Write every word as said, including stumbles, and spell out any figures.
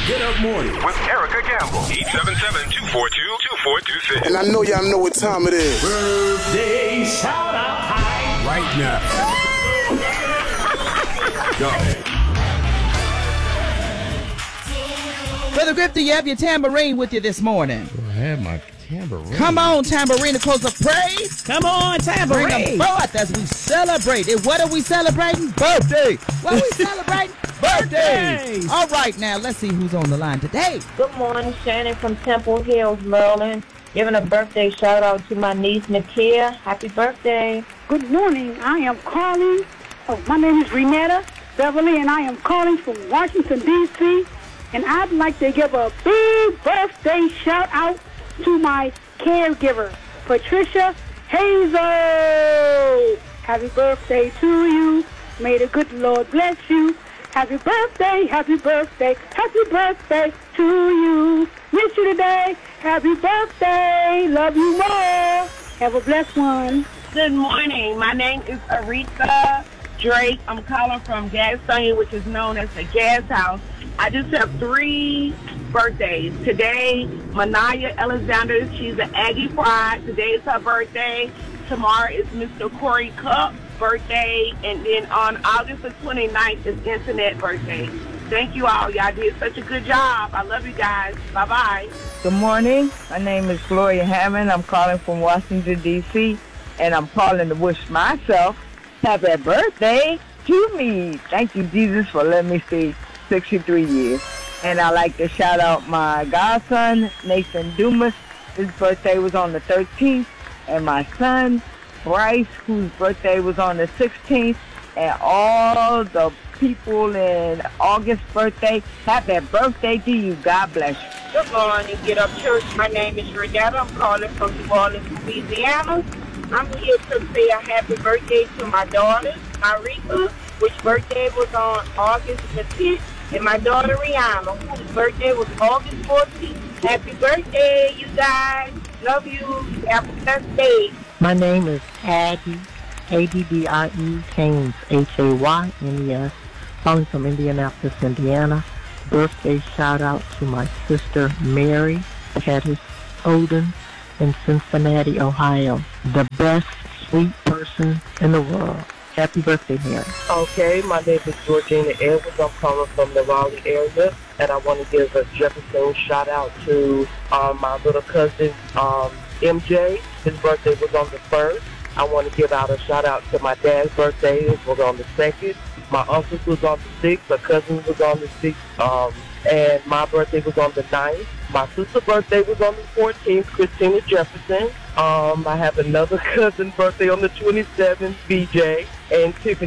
Get Up Morning with Erica Campbell. eight seven seven, two four two, two four two six. And I know y'all know what time it is. Birthday shout out time right now. Go. Brother Griff, do you have your tambourine with you this morning? I have my tambourine. Come on, tambourine, of course, of praise. Come on, tambourine. Bring them forth as we celebrate. And what are we celebrating? Birthday. What are we celebrating? Birthdays. All right, now, let's see who's on the line today. Good morning, Shannon from Temple Hills, Maryland. Giving a birthday shout out to my niece, Nakia. Happy birthday. Good morning. I am calling. Oh, my name is Renetta Beverly, and I am calling from Washington, D C And I'd like to give a big birthday shout out to my caregiver, Patricia Hazel. Happy birthday to you. May the good Lord bless you. Happy birthday, happy birthday, happy birthday to you. Miss you today. Happy birthday. Love you more. Have a blessed one. Good morning. My name is Aretha Drake. I'm calling from Gastonia, which is known as the Gas House. I just have three birthdays. Today, Manaya Alexander, she's an Aggie Pride. Today is her birthday. Tomorrow is Mister Corey Cup birthday. And then on August the twenty-ninth is Internet birthday. Thank you all. Y'all did such a good job. I love you guys. Bye-bye. Good morning. My name is Gloria Hammond. I'm calling from Washington, D C And I'm calling to wish myself happy birthday to me. Thank you, Jesus, for letting me see sixty-three years. And I'd like to shout out my godson, Nathan Dumas. His birthday was on the thirteenth. And my son, Bryce, whose birthday was on the sixteenth. And all the people in August birthday, happy birthday to you. God bless you. Good morning, Get Up Church. My name is Renetta. I'm calling from New Orleans, Louisiana. I'm here to say a happy birthday to my daughter, Marika, which birthday was on August the fifth. And my daughter, Rihanna, whose birthday was August fourteenth. Happy birthday, you guys. Love you. Have a blessed day. My name is Addie, A D D I E, Haynes, H A Y N E S, calling from Indianapolis, Indiana. Birthday shout out to my sister, Mary Pettis Oden in Cincinnati, Ohio. The best sweet person in the world. Happy birthday, Mary. Okay, my name is Georgina Edwards. I'm calling from the Raleigh area, and I want to give a Jefferson shout out to um, my little cousin, um, M J. His birthday was on the first. I want to give out a shout out to my dad's birthday. It was on the second. My uncle's was on the sixth. My cousin was on the sixth. Um, and my birthday was on the ninth. My sister's birthday was on the fourteenth, Christina Jefferson. Um, I have another cousin's birthday on the twenty-seventh, B J, and Tiffany.